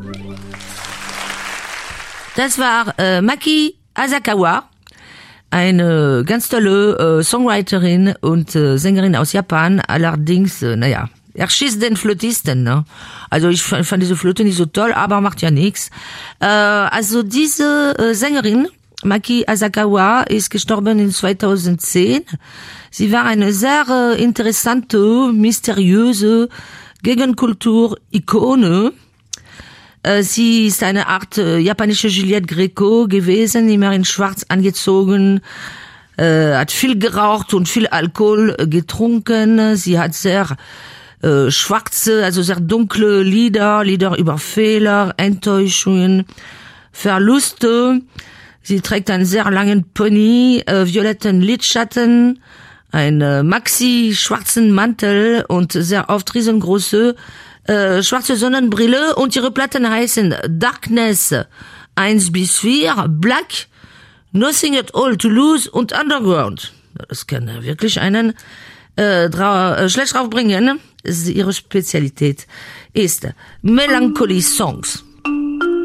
Das war Maki Asakawa, eine ganz tolle Songwriterin und Sängerin aus Japan. Allerdings, erschießt den Flötisten, ne? Also ich fand diese Flöte nicht so toll, aber macht ja nichts. Also diese Sängerin, Maki Asakawa, ist gestorben in 2010. Sie war eine sehr interessante, mysteriöse Gegenkultur-Ikone. Sie ist eine Art japanische Juliette Greco gewesen, immer in Schwarz angezogen, hat viel geraucht und viel Alkohol getrunken. Sie hat sehr schwarze, also sehr dunkle Lieder über Fehler, Enttäuschungen, Verluste. Sie trägt einen sehr langen Pony, violetten Lidschatten, einen maxi-schwarzen Mantel und sehr oft riesengroße schwarze Sonnenbrille, und ihre Platten heißen Darkness 1-4, Black, Nothing at All to Lose und Underground. Das kann wirklich einen schlecht draufbringen. Ihre Spezialität ist Melancholy Songs.